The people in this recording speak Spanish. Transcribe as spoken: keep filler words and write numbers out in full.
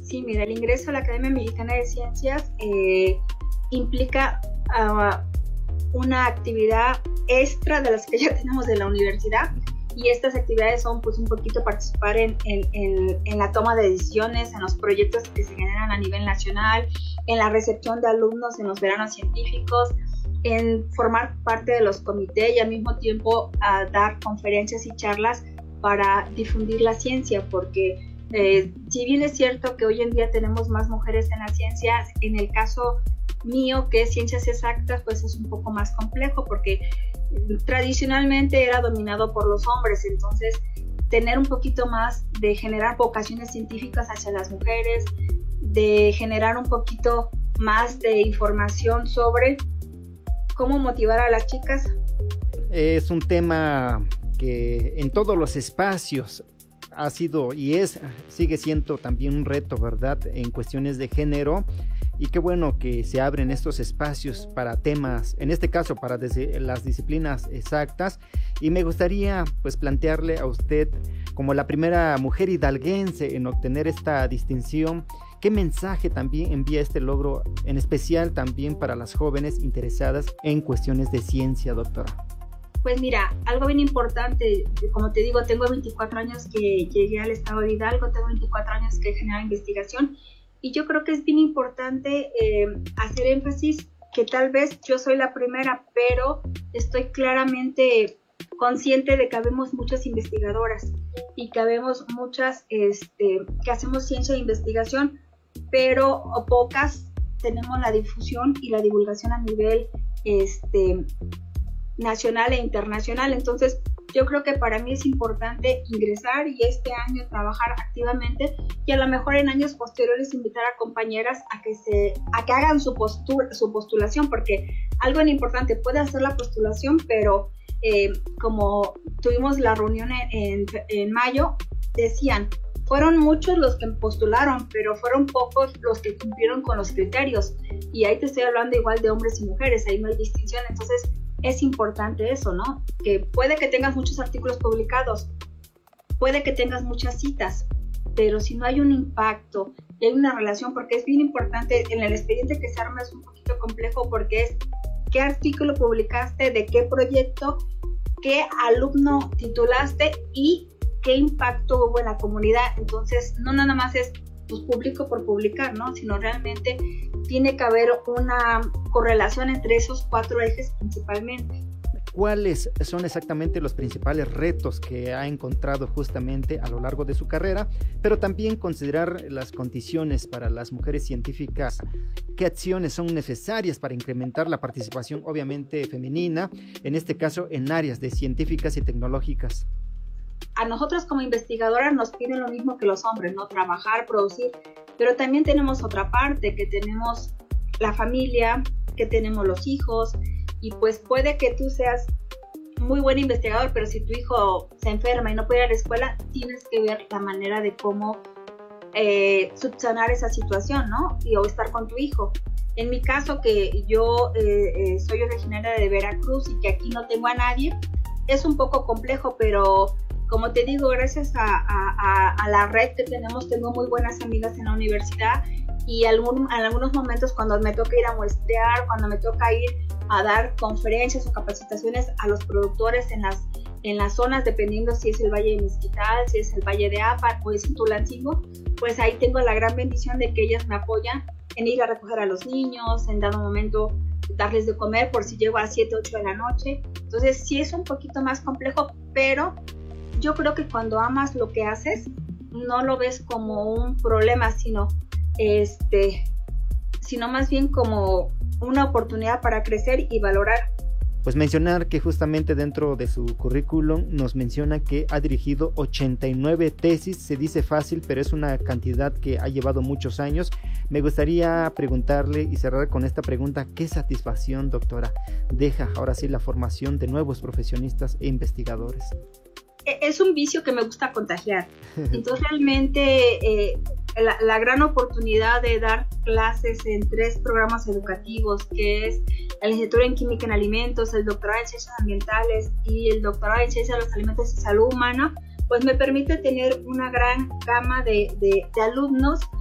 Sí, mira, el ingreso a la Academia Mexicana de Ciencias eh, implica uh, una actividad extra de las que ya tenemos de la universidad, y estas actividades son pues un poquito participar en, en, en, en la toma de decisiones, en los proyectos que se generan a nivel nacional, en la recepción de alumnos en los veranos científicos, en formar parte de los comités y al mismo tiempo a dar conferencias y charlas para difundir la ciencia, porque eh, si bien es cierto que hoy en día tenemos más mujeres en la ciencia, en el caso mío, que es ciencias exactas, pues es un poco más complejo porque tradicionalmente era dominado por los hombres. Entonces tener un poquito más de generar vocaciones científicas hacia las mujeres, de generar un poquito más de información sobre cómo motivar a las chicas. Es un tema que en todos los espacios ha sido y es, sigue siendo también un reto, ¿verdad?, en cuestiones de género. Y qué bueno que se abren estos espacios para temas, en este caso para las disciplinas exactas. Y me gustaría pues plantearle a usted, como la primera mujer hidalguense en obtener esta distinción, ¿qué mensaje también envía este logro, en especial también para las jóvenes interesadas en cuestiones de ciencia, doctora? Pues mira, algo bien importante, como te digo, tengo veinticuatro años que llegué al estado de Hidalgo, tengo veinticuatro años que he generado investigación, y yo creo que es bien importante eh, hacer énfasis que tal vez yo soy la primera, pero estoy claramente consciente de que habemos muchas investigadoras y que habemos muchas este, que hacemos ciencia de investigación, pero pocas tenemos la difusión y la divulgación a nivel este, nacional e internacional. Entonces yo creo que para mí es importante ingresar y este año trabajar activamente, y a lo mejor en años posteriores invitar a compañeras a que se a que hagan su, postura, su postulación, porque algo importante, puede hacer la postulación, pero eh, como tuvimos la reunión en, en, en mayo, decían, fueron muchos los que postularon, pero fueron pocos los que cumplieron con los criterios, y ahí te estoy hablando igual de hombres y mujeres, ahí no hay distinción. Entonces es importante eso, ¿no? Que puede que tengas muchos artículos publicados, puede que tengas muchas citas, pero si no hay un impacto y hay una relación, porque es bien importante, en el expediente que se arma es un poquito complejo, porque es qué artículo publicaste, de qué proyecto, qué alumno titulaste y qué impacto hubo en la comunidad. Entonces no nada más es pues publico por publicar, ¿no? Sino realmente tiene que haber una correlación entre esos cuatro ejes principalmente. ¿Cuáles son exactamente los principales retos que ha encontrado justamente a lo largo de su carrera? Pero también considerar las condiciones para las mujeres científicas. ¿Qué acciones son necesarias para incrementar la participación, obviamente femenina, en este caso en áreas de científicas y tecnológicas? A nosotros como investigadoras nos piden lo mismo que los hombres, ¿no? Trabajar, producir, pero también tenemos otra parte, que tenemos la familia, que tenemos los hijos, y pues puede que tú seas muy buen investigador, pero si tu hijo se enferma y no puede ir a la escuela, tienes que ver la manera de cómo eh, subsanar esa situación, ¿no? Y, o estar con tu hijo. En mi caso, que yo eh, eh, soy originaria de Veracruz y que aquí no tengo a nadie, es un poco complejo, pero como te digo, gracias a, a, a la red que tenemos, tengo muy buenas amigas en la universidad, y algún, en algunos momentos cuando me toca ir a muestrear, cuando me toca ir a dar conferencias o capacitaciones a los productores en las, en las zonas, dependiendo si es el Valle de Mezquital, si es el Valle de Apa o es en Tulancingo, pues ahí tengo la gran bendición de que ellas me apoyan en ir a recoger a los niños, en dado momento darles de comer por si llego a siete, ocho de la noche. Entonces sí es un poquito más complejo, pero yo creo que cuando amas lo que haces, no lo ves como un problema, sino, este, sino más bien como una oportunidad para crecer y valorar. Pues mencionar que justamente dentro de su currículum nos menciona que ha dirigido ochenta y nueve tesis. Se dice fácil, pero es una cantidad que ha llevado muchos años. Me gustaría preguntarle y cerrar con esta pregunta: ¿qué satisfacción, doctora, deja ahora sí la formación de nuevos profesionistas e investigadores? Es un vicio que me gusta contagiar. Entonces realmente eh, la, la gran oportunidad de dar clases en tres programas educativos, que es la licenciatura en Química en Alimentos, el doctorado en Ciencias Ambientales y el doctorado en Ciencias de los Alimentos y Salud Humana, pues me permite tener una gran gama de, de, de alumnos